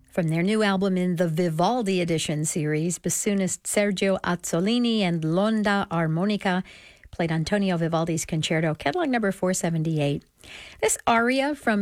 From their new album in the Vivaldi Edition series, bassoonist Sergio Azzolini and L'Onda Armonica played Antonio Vivaldi's Concerto, catalog number 478. This aria from